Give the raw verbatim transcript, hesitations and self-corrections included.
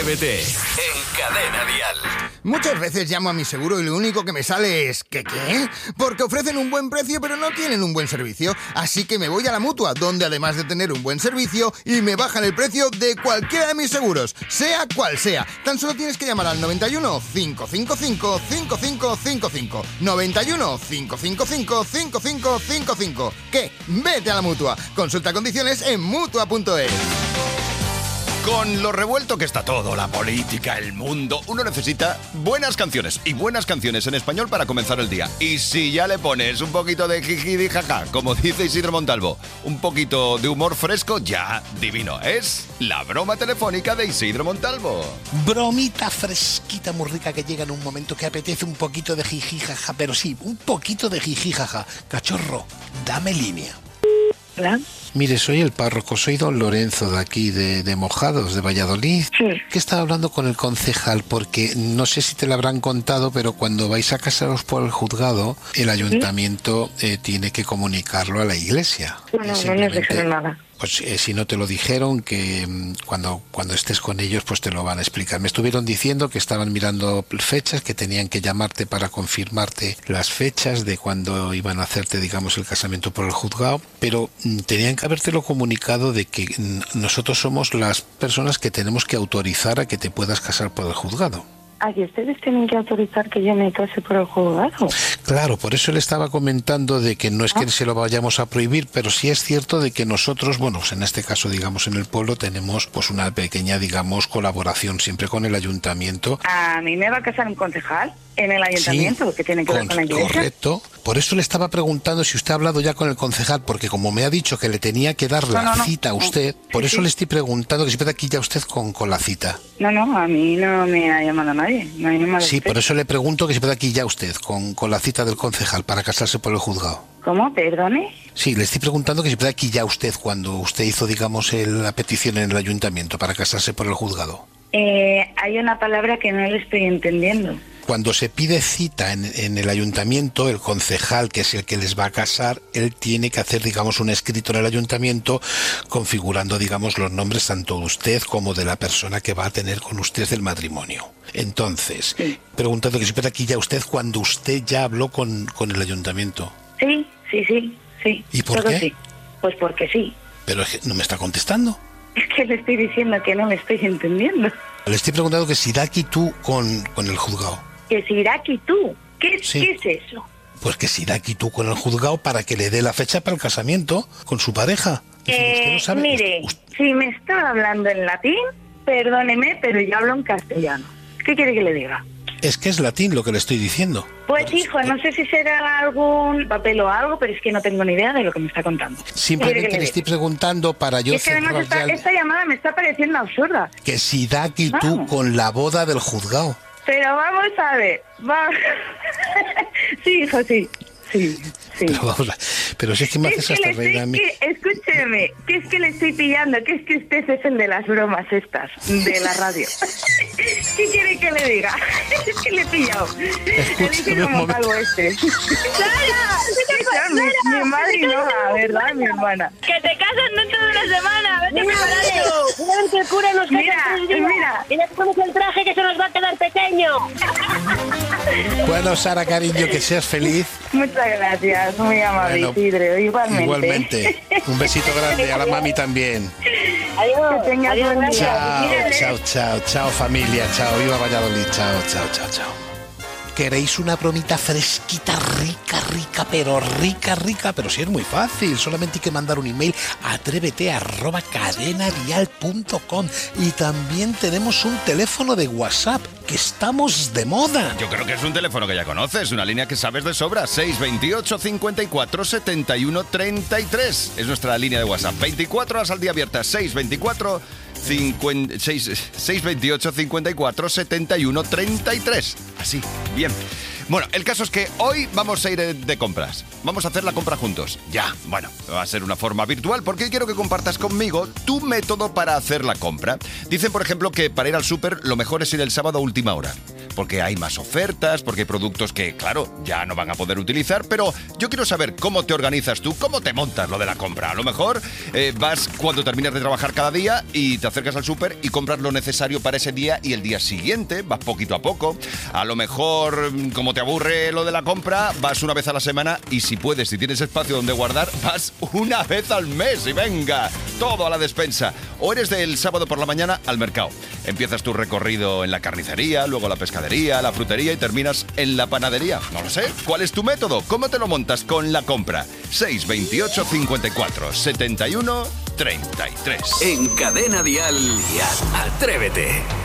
Atrévete en Cadena Dial. Muchas veces llamo a mi seguro y lo único que me sale es ¿qué qué? Porque ofrecen un buen precio pero no tienen un buen servicio. Así que me voy a la Mutua, donde además de tener un buen servicio y me bajan el precio de cualquiera de mis seguros, sea cual sea. Tan solo tienes que llamar al noventa y uno, cinco cinco cinco, cinco cinco cinco cinco. noventa y uno, cinco cinco cinco, cinco cinco cinco cinco. ¿Qué? Vete a la Mutua. Consulta condiciones en mutua punto es. Con lo revuelto que está todo, la política, el mundo, uno necesita buenas canciones y buenas canciones en español para comenzar el día. Y si ya le pones un poquito de jiji jaja, como dice Isidro Montalvo, un poquito de humor fresco, ya divino. Es la broma telefónica de Isidro Montalvo. Bromita fresquita, muy rica, que llega en un momento que apetece un poquito de jiji jaja, pero sí, un poquito de jiji jaja. Cachorro, dame línea. ¿Hola? Mire, soy el párroco, soy don Lorenzo de aquí, de, de Mojados, de Valladolid. Sí. Que estaba hablando con el concejal porque no sé si te lo habrán contado, pero cuando vais a casaros por el juzgado, el ayuntamiento eh, tiene que comunicarlo a la iglesia. No, no, no nos dijeron nada. Pues eh, si no te lo dijeron, que mmm, cuando, cuando estés con ellos, pues te lo van a explicar. Me estuvieron diciendo que estaban mirando fechas, que tenían que llamarte para confirmarte las fechas de cuando iban a hacerte, digamos, el casamiento por el juzgado, pero mmm, tenían que habértelo comunicado de que mmm, nosotros somos las personas que tenemos que autorizar a que te puedas casar por el juzgado. Ah, ¿y ustedes tienen que autorizar que yo me case por el juzgado? Claro, por eso le estaba comentando de que no es que se lo vayamos a prohibir, pero sí es cierto de que nosotros, bueno, pues en este caso, digamos, en el pueblo tenemos pues una pequeña, digamos, colaboración siempre con el ayuntamiento. ¿A mí me va a casar un concejal en el ayuntamiento? Sí, ¿Qué tiene que con, ver con la iglesia? Correcto. Por eso le estaba preguntando si usted ha hablado ya con el concejal, porque como me ha dicho que le tenía que dar la no, no, cita a usted, no. por Sí, eso sí. le estoy preguntando que si puede aquí ya usted con, con la cita. No, no, a mí no me ha llamado nadie. No ha llamado Sí, usted. por eso le pregunto que si puede aquí ya usted con, con la cita del concejal para casarse por el juzgado. ¿Cómo? ¿Perdone? Sí, le estoy preguntando que si puede aquí ya usted cuando usted hizo, digamos, el, la petición en el ayuntamiento para casarse por el juzgado. Eh, hay una palabra que no le estoy entendiendo. Cuando se pide cita en, en el ayuntamiento, el concejal, que es el que les va a casar, él tiene que hacer, digamos, un escrito en el ayuntamiento configurando, digamos, los nombres tanto de usted como de la persona que va a tener con usted el matrimonio. Entonces, Sí. preguntando que si puede aquí ya usted cuando usted ya habló con, con el ayuntamiento. Sí, sí, sí, sí. ¿Y por todo qué? Sí. Pues porque sí. Pero es que no me está contestando. Es que le estoy diciendo que no me estoy entendiendo. Le estoy preguntando que si da aquí tú con, con el juzgado. Que si Iraki tú. ¿Qué, Sí. ¿Qué es eso? Pues que si da aquí tú con el juzgado para que le dé la fecha para el casamiento con su pareja. Es decir, usted Eh, no sabe- mire, usted- si me está hablando en latín, perdóneme, pero yo hablo en castellano. ¿Qué quiere que le diga? es que es latín lo que le estoy diciendo. Pues Por- hijo, no sé si será algún papel o algo, pero es que no tengo ni idea de lo que me está contando. ¿Qué quiere Simplemente que le le estoy diga? preguntando para yo Y es que además cerrar esta, ya el- esta llamada me está pareciendo absurda. que si da aquí tú Vamos. con la boda del juzgado. Pero vamos a ver, va. Sí, hijo, sí, sí, sí. Pero, vamos a- pero si es que me Es haces que hasta le reír a estoy, mí. que, escúcheme, que es que le estoy pillando, que es que usted es el de las bromas estas, de la radio. ¿Qué quiere que le diga? Es que le he pillado. Le Escúchame dije un como momento. calvo este. ¡Sara! Mi, mi madre y no, la verdad, mi hermana. Que te casas dentro de una semana. Vete Mira, preparando. Mira que el cura nos Mira, casa tres días. mira. Y le pones el traje que se nos va a quedar pequeño. Bueno, Sara, cariño, que seas feliz. Muchas gracias, muy amable, Bueno, Isidro, igualmente. Igualmente. Un besito grande a la mami también. Adiós. Que tengas Adiós, buen día. Chao, Mírale. chao, chao, chao familia, chao, viva Valladolid, chao, chao, chao, chao. ¿Queréis una bromita fresquita, rica, rica, pero rica, rica? Pero sí es muy fácil, solamente hay que mandar un email a atrévete arroba cadenadial punto com y también tenemos un teléfono de WhatsApp, que estamos de moda. Yo creo que es un teléfono que ya conoces, una línea que sabes de sobra, seis veintiocho, cincuenta y cuatro, setenta y uno, treinta y tres. Es nuestra línea de WhatsApp, veinticuatro horas al día abierta, seis veinticuatro, cincuenta, seis, seis veintiocho, cincuenta y cuatro, setenta y uno, treinta y tres. Así, bien. Bueno, el caso es que hoy vamos a ir de, de compras. Vamos a hacer la compra juntos. Ya, bueno, va a ser una forma virtual porque quiero que compartas conmigo tu método para hacer la compra. Dicen, por ejemplo, que para ir al súper lo mejor es ir el sábado a última hora. porque hay más ofertas, porque hay productos que, claro, ya no van a poder utilizar, pero yo quiero saber cómo te organizas tú, cómo te montas lo de la compra. A lo mejor eh, vas cuando terminas de trabajar cada día y te acercas al súper y compras lo necesario para ese día y el día siguiente, vas poquito a poco. A lo mejor, como te aburre lo de la compra, vas una vez a la semana y si puedes, si tienes espacio donde guardar, vas una vez al mes y venga, todo a la despensa. O eres del sábado por la mañana al mercado. Empiezas tu recorrido en la carnicería, luego la pescadería, la frutería y terminas en la panadería. No lo sé. ¿Cuál es tu método? ¿Cómo te lo montas con la compra? seis veintiocho cincuenta y cuatro setenta y uno treinta y tres. En Cadena Dial, Atrévete.